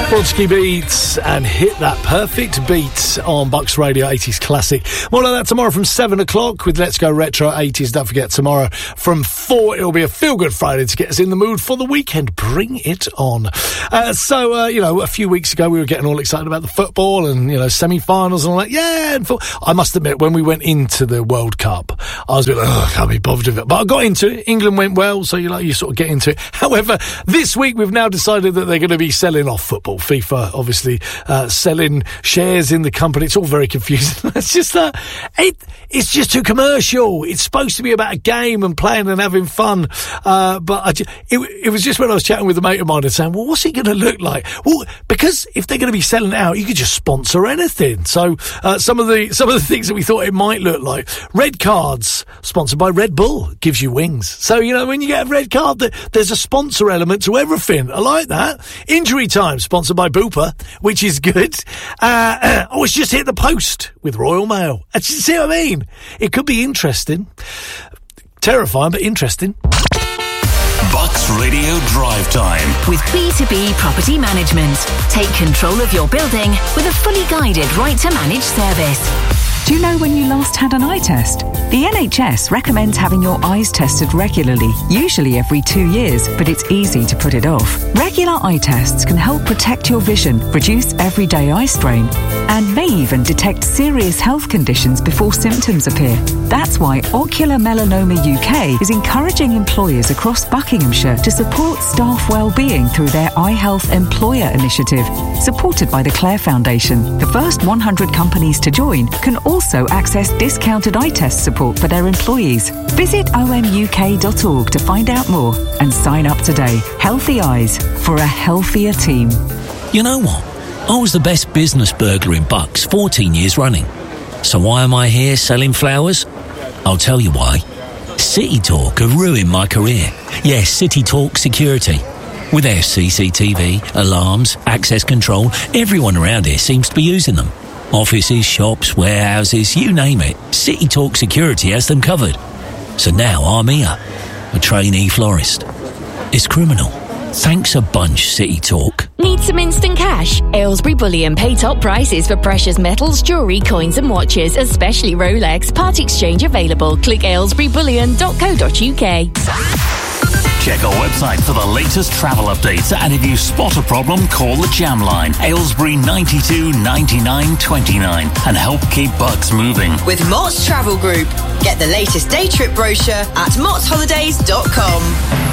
Brodsky Beats and Hit That Perfect Beat on Bucks Radio 80s Classic. More like that tomorrow from 7 o'clock with Let's Go Retro 80s. Don't forget, tomorrow from 4, it'll be a feel-good Friday to get us in the mood for the weekend. Bring it on. A few weeks ago we were getting all excited about the football and, semi-finals and all that. Yeah, and I must admit, when we went into the World Cup, I was a bit like, I can't be bothered with it. But I got into it. England went well, so you sort of get into it. However, this week we've now decided that they're going to be selling off football. FIFA obviously selling shares in the company. It's all very confusing. It's just it's just too commercial. It's supposed to be about a game and playing and having fun. But it was just when I was chatting with a mate of mine and saying, well, what's it going to look like? Well, because if they're going to be selling it out, you could just sponsor anything. So some of the things that we thought it might look like. Red cards, sponsored by Red Bull, gives you wings. So, when you get a red card, there's a sponsor element to everything. I like that. Injury time, sponsored by Bupa, which is good. It's just hit the post with Royal Mail. You see what I mean? It could be interesting. Terrifying, but interesting. Bucks Radio Drive Time with B2B Property Management. Take control of your building with a fully guided right to manage service. Do you know when you last had an eye test? The NHS recommends having your eyes tested regularly, usually every 2 years, but it's easy to put it off. Regular eye tests can help protect your vision, reduce everyday eye strain, and may even detect serious health conditions before symptoms appear. That's why Ocular Melanoma UK is encouraging employers across Buckinghamshire to support staff well-being through their Eye Health Employer Initiative, supported by the Clare Foundation. The first 100 companies to join can also access discounted eye test support for their employees. Visit omuk.org to find out more and sign up today. Healthy eyes for a healthier team. You know what? I was the best business burglar in Bucks 14 years running. So why am I here selling flowers? I'll tell you why. City Talk have ruined my career. Yes, City Talk Security. With their CCTV, alarms, access control, everyone around here seems to be using them. Offices, shops, warehouses, you name it. City Talk Security has them covered. So now I'm here, a trainee florist. It's criminal. Thanks a bunch, City Talk. Need some instant cash? Aylesbury Bullion pay top prices for precious metals, jewellery, coins and watches, especially Rolex. Part exchange available. Click aylesburybullion.co.uk. Check our website for the latest travel updates, and if you spot a problem, call the Jam Line, Aylesbury 92 99 29, and help keep Bucks moving. With Mott's Travel Group. Get the latest day trip brochure at mottsholidays.com.